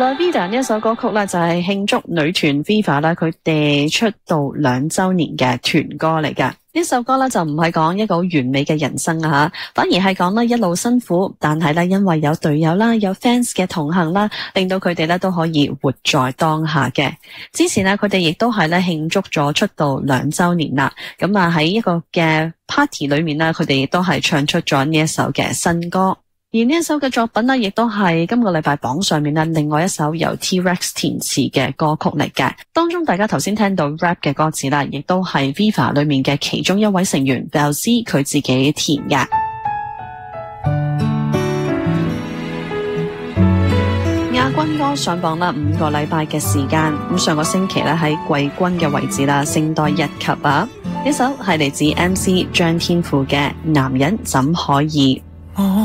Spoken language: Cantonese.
La Vida 呢一首歌曲咧就係慶祝女團 Viva 啦，佢哋出道2週年嘅團歌嚟㗎。呢首歌咧就唔係講一個好完美嘅人生啊，反而係講咧一路辛苦，但係咧因為有隊友啦、有 fans 嘅同行啦，令到佢哋咧都可以活在當下嘅。之前咧佢哋亦都係咧慶祝咗出道2週年啦，咁啊喺一個嘅 party 裏面咧，佢哋亦都係唱出咗呢一首嘅新歌。而呢一首嘅作品呢，亦都係今個禮拜榜上面呢另外一首由 T-Rex 填詞嘅歌曲嚟嘅。當中大家頭先聽到 rap 嘅歌詞啦，亦都係 Viva 裏面嘅其中一位成員 Belzy 佢自己填嘅。亞軍歌上榜啦5個禮拜嘅時間，咁上個星期咧喺季軍嘅位置啦，升多1級啊！呢首係嚟自 MC 張天賦嘅《男人怎可以》。